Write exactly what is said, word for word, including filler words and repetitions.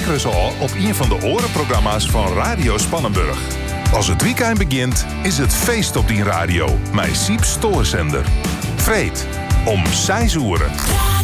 dus al op een van de orenprogramma's van Radio Spannenburg. Als het weekend begint, is het feest op die radio. Met Siep Stoorzender. Vreed, om zes uur.